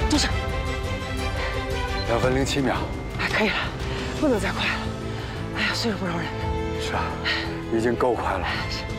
多少 ？2分07秒。 哎，可以了，不能再快了。哎呀，岁数不饶人。 是啊，已经够快了。 是。